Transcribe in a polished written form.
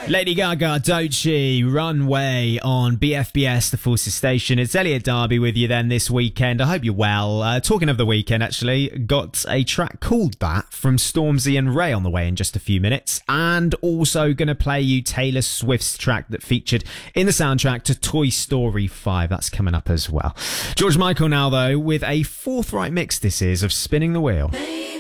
Lady Gaga, Doechii, Runway on BFBS, the Forces Station. It's Elliot Darby with you then this weekend. I hope you're well. Talking of the weekend, actually, got a track called that from Stormzy and Ray on the way in just a few minutes. And also going to play you Taylor Swift's track that featured in the soundtrack to Toy Story 5. That's coming up as well. George Michael now, though, with a forthright mix this is of Spinning the Wheel.